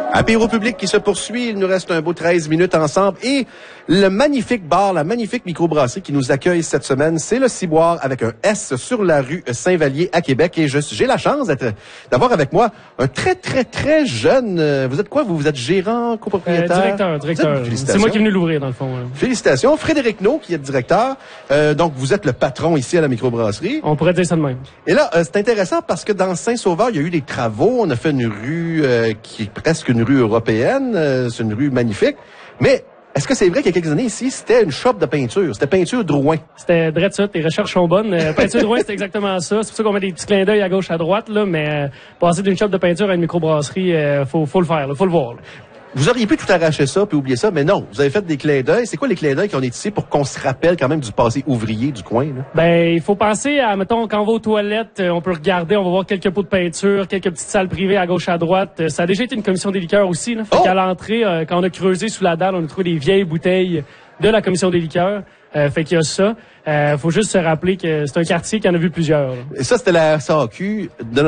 Apéro public qui se poursuit. Il nous reste un beau 13 minutes ensemble. Et le magnifique bar, la magnifique microbrasserie qui nous accueille cette semaine, c'est le Ciboire avec un S sur la rue Saint-Vallier à Québec. Et j'ai la chance d'avoir avec moi un très jeune... vous êtes quoi? Vous êtes gérant, copropriétaire? Directeur. C'est moi qui est venu l'ouvrir, dans le fond. Félicitations. Frédéric Naud, qui est directeur. Donc, vous êtes le patron ici à la microbrasserie. On pourrait dire ça de même. Et là, c'est intéressant parce que dans Saint-Sauveur, il y a eu des travaux. On a fait une rue qui est presque une rue européenne. C'est une rue magnifique. Mais est-ce que c'est vrai qu'il y a quelques années ici, c'était une shop de peinture? C'était peinture Drouin. C'était drôle ça, tes recherches sont bonnes. Peinture Drouin, c'était exactement ça. C'est pour ça qu'on met des petits clins d'œil à gauche, à droite, là, mais passer d'une shop de peinture à une microbrasserie, faut le faire, là, faut le voir. Là. Vous auriez pu tout arracher ça puis oublier ça, mais non. Vous avez fait des clins d'œil. C'est quoi les clins d'œil qu'on est ici pour qu'on se rappelle quand même du passé ouvrier du coin, là? Ben, il faut penser à, mettons, quand on va aux toilettes, on peut regarder, on va voir quelques pots de peinture, quelques petites salles privées à gauche, à droite. Ça a déjà été une commission des liqueurs aussi, là. Fait qu'à l'entrée, quand on a creusé sous la dalle, on a trouvé des vieilles bouteilles de la commission des liqueurs. Fait qu'il y a ça. Faut juste se rappeler que c'est un quartier qui en a vu plusieurs, là. Et ça, c'était la SAQ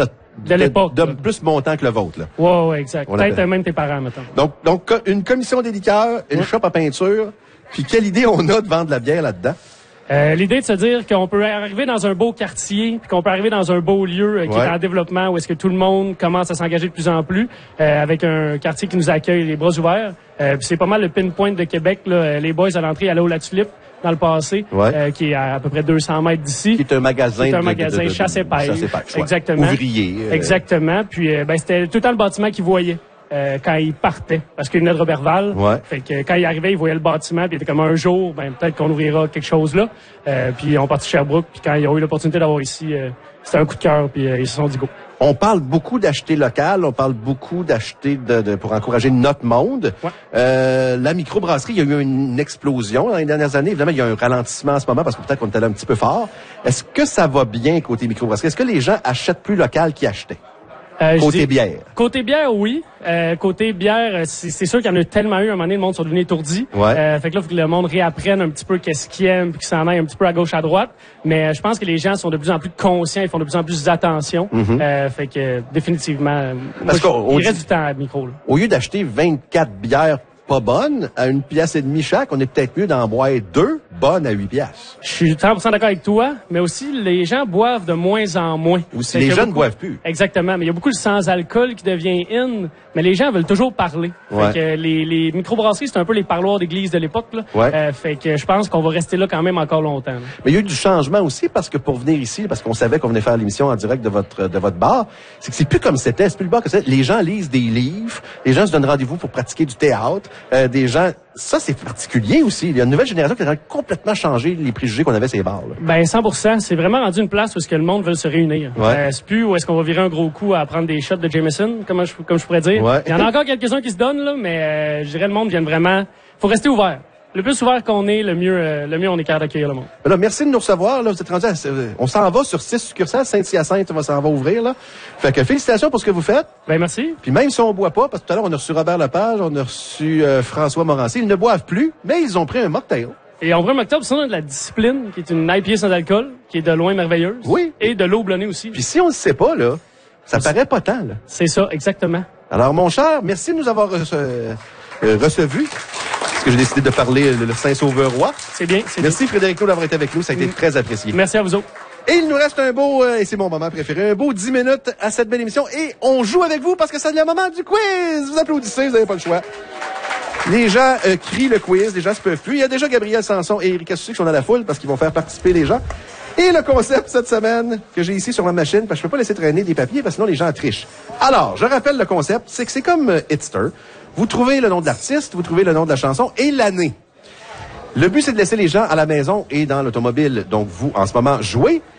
de l'époque. De plus montant que le vôtre, là. Ouais, exact. Peut-être même tes parents, mettons. Donc, une commission des liqueurs, une shop à peinture. Puis quelle idée on a de vendre de la bière là-dedans? L'idée de se dire qu'on peut arriver dans un beau quartier, puis qu'on peut arriver dans un beau lieu qui est en développement, où est-ce que tout le monde commence à s'engager de plus en plus, avec un quartier qui nous accueille les bras ouverts. Puis c'est pas mal le pinpoint de Québec, là. Les boys à l'entrée allaient au La Tulipe dans le passé, qui est à peu près 200 mètres d'ici. Qui est un magasin. C'est un magasin chasse et pêche. Exactement. Ouvrier. Exactement. Puis c'était tout le temps le bâtiment qu'ils voyaient. Quand il partait, parce qu'il venait de Robertval. Fait que quand il arrivait, il voyait le bâtiment, puis il était comme un jour, peut-être qu'on ouvrira quelque chose là. Puis on partit de Sherbrooke, puis quand ils ont eu l'opportunité d'avoir ici, c'était un coup de cœur, puis ils se sont dit go. On parle beaucoup d'acheter local, on parle beaucoup d'acheter pour encourager notre monde. La microbrasserie, il y a eu une explosion dans les dernières années. Évidemment, il y a un ralentissement en ce moment parce que peut-être qu'on est allé un petit peu fort. Est-ce que ça va bien côté microbrasserie? Est-ce que les gens achètent plus local qu'ils achetaient? Côté bière. Côté bière, oui. Côté bière, c'est sûr qu'il y en a tellement eu. À un moment donné, le monde sont devenus étourdis. Fait que là, il faut que le monde réapprenne un petit peu qu'est-ce qu'il aime, puis qu'il s'en aille un petit peu à gauche, à droite. Mais je pense que les gens sont de plus en plus conscients, ils font de plus en plus attention. Fait que définitivement, il reste du temps à micro. Là. Au lieu d'acheter 24 bières pas bonnes à 1,5 piastre chaque, on est peut-être mieux d'en boire 2 bonnes à 8 piastres. Je suis 100% d'accord avec toi, mais aussi les gens boivent de moins en moins. Aussi, les jeunes ne boivent plus. Exactement, mais il y a beaucoup de sans-alcool qui devient in, mais les gens veulent toujours parler. Fait que les microbrasseries, c'est un peu les parloirs d'église de l'époque, là. Fait que je pense qu'on va rester là quand même encore longtemps. Là. Mais il y a eu du changement aussi parce que pour venir ici, parce qu'on savait qu'on venait faire l'émission en direct de votre bar, c'est que c'est plus comme c'était, c'est plus le bar que c'était. Les gens lisent des livres, les gens se donnent rendez-vous pour pratiquer du théâtre, des gens, ça c'est particulier aussi. Il y a une nouvelle génération qui a complètement changé les préjugés qu'on avait ces bars. Là. Ben 100%, c'est vraiment rendu une place où est-ce que le monde veut se réunir. C'est plus où est-ce qu'on va virer un gros coup à prendre des shots de Jameson, comme je pourrais dire. Il y en a encore quelques-uns qui se donnent là, mais je dirais le monde vient vraiment. Faut rester ouvert. Le plus ouvert qu'on est, le mieux on est capable d'accueillir le monde. Alors, merci de nous recevoir. Là, vous êtes rendus on s'en va sur 6 succursales. Saint-Hyacinthe, on s'en va ouvrir. Là. Fait que félicitations pour ce que vous faites. Ben merci. Puis même si on boit pas, parce que tout à l'heure, on a reçu Robert Lepage, on a reçu François Morancy, ils ne boivent plus, mais ils ont pris un mocktail. Et on prend un mocktail, sinon on a de la discipline, qui est une IPA sans alcool, qui est de loin merveilleuse. Oui. Et de l'eau blonnée aussi. Puis si on ne sait pas, là, ça paraît pas tant. Là. C'est ça, exactement. Alors, mon cher, merci de nous avoir reçus. Parce que j'ai décidé de parler le Saint-Sauveur-Roi. C'est bien. Merci Frédéric Naud d'avoir été avec nous. Ça a été très apprécié. Merci à vous autres. Et il nous reste un beau, et c'est mon moment préféré, un beau 10 minutes à cette belle émission. Et on joue avec vous parce que c'est le moment du quiz. Vous applaudissez, vous n'avez pas le choix. Les gens crient le quiz, les gens se peuvent plus. Il y a déjà Gabriel Sanson et Erika Sucé qui sont dans la foule parce qu'ils vont faire participer les gens. Et le concept cette semaine que j'ai ici sur ma machine, parce que je peux pas laisser traîner des papiers parce que sinon les gens trichent. Alors, je rappelle le concept, c'est que c'est comme Hitster. Vous trouvez le nom de l'artiste, vous trouvez le nom de la chanson et l'année. Le but, c'est de laisser les gens à la maison et dans l'automobile. Donc, vous, en ce moment, jouez.